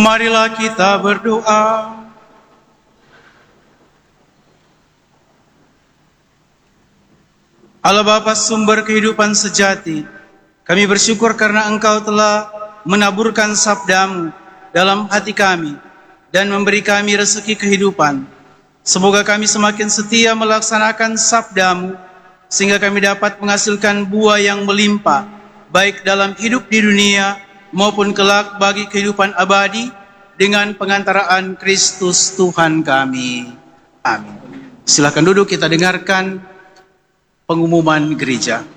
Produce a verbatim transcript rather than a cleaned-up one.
Marilah kita berdoa. Allah Bapa sumber kehidupan sejati, kami bersyukur karena Engkau telah menaburkan sabda-Mu dalam hati kami dan memberi kami rezeki kehidupan. Semoga kami semakin setia melaksanakan sabda-Mu sehingga kami dapat menghasilkan buah yang melimpah, baik dalam hidup di dunia maupun kelak bagi kehidupan abadi dengan pengantaraan Kristus Tuhan kami. Amin. Silakan duduk, kita dengarkan pengumuman gereja.